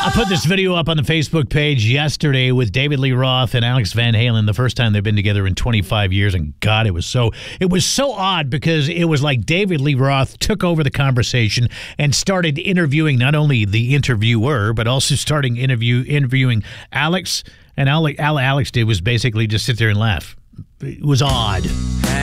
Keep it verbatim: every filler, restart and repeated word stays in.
I put this video up on the Facebook page yesterday with David Lee Roth and Alex Van Halen, the first time they've been together in twenty-five years, and God, it was so it was so odd because it was like David Lee Roth took over the conversation and started interviewing not only the interviewer but also starting interview interviewing Alex, and all Alex did was basically just sit there and laugh. It was odd.